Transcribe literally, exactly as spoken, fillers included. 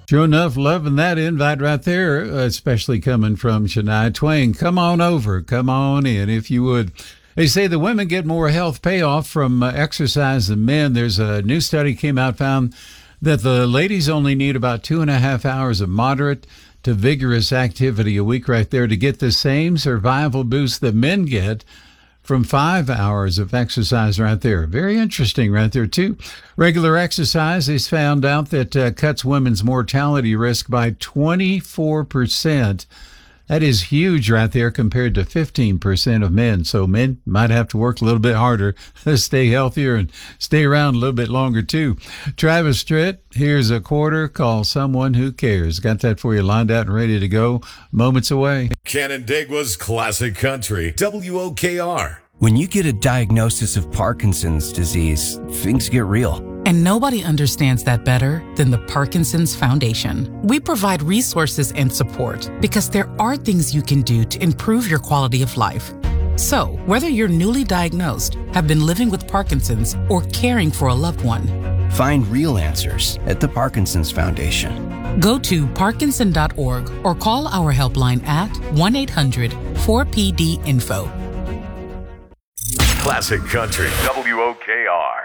Sure enough, loving that invite right there, especially coming from Shania Twain. Come on over, come on in if you would. They say the women get more health payoff from uh, exercise than men. There's a new study came out, found that the ladies only need about two and a half hours of moderate to vigorous activity a week right there to get the same survival boost that men get from five hours of exercise right there. Very interesting right there, too. Regular exercise is found out that uh, cuts women's mortality risk by twenty-four percent. That is huge right there compared to fifteen percent of men. So men might have to work a little bit harder to stay healthier and stay around a little bit longer, too. Travis Tritt, here's a quarter. Call someone who cares. Got that for you lined out and ready to go. Moments away. Canandaigua's Classic Country, W O K R. When you get a diagnosis of Parkinson's disease, things get real. And nobody understands that better than the Parkinson's Foundation. We provide resources and support because there are things you can do to improve your quality of life. So, whether you're newly diagnosed, have been living with Parkinson's, or caring for a loved one, find real answers at the Parkinson's Foundation. Go to parkinson dot org or call our helpline at one eight hundred four P D info. Classic Country, W O K R.